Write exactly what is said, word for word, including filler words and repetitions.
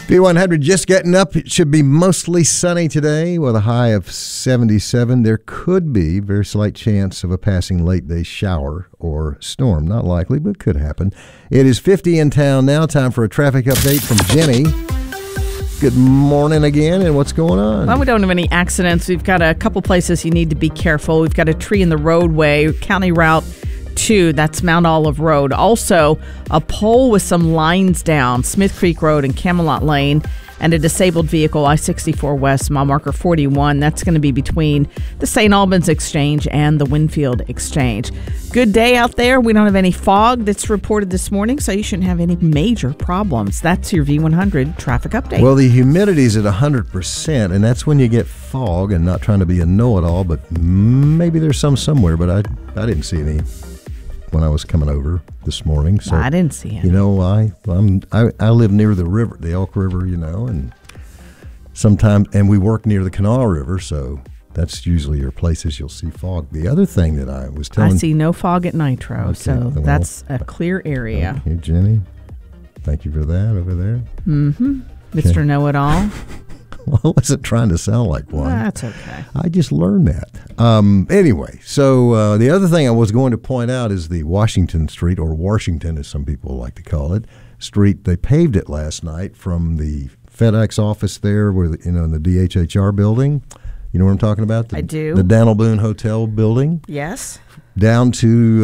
B one hundred just getting up. It should be mostly sunny today with a high of seventy-seven. There could be very slight chance of a passing late day shower or storm. Not likely, but could happen. It is fifty in town now. Time for a traffic update from Jenny. Good morning again, and what's going on? Well, we don't have any accidents. We've got a couple places you need to be careful. We've got a tree in the roadway, County Route two, that's Mount Olive Road. Also, a pole with some lines down, Smith Creek Road and Camelot Lane, and a disabled vehicle, I sixty-four West, mile marker forty-one. That's going to be between the Saint Albans Exchange and the Winfield Exchange. Good day out there. We don't have any fog that's reported this morning, so you shouldn't have any major problems. That's your V one hundred traffic update. Well, the humidity's at one hundred percent, and that's when you get fog, and not trying to be a know-it-all, but maybe there's some somewhere, but I, I didn't see any when I was coming over this morning. So I didn't see it. You know, I I'm I, I live near the river, the Elk River, you know, and sometimes and we work near the Kanawha River, so that's usually your places you'll see fog. The other thing that I was telling I see no fog at Nitro, okay, so well, that's a clear area. Okay, Jenny, thank you for that over there. Mm-hmm. Mister Okay. Know-It-All. Well, I wasn't trying to sound like one. That's okay. I just learned that. Um, anyway, so uh, the other thing I was going to point out is the Washington Street, or Washington as some people like to call it, street. They paved it last night from the FedEx office there, where the, you know, in the D H H R building. You know what I'm talking about? The, I do. The Daniel Boone Hotel building. Yes. Down to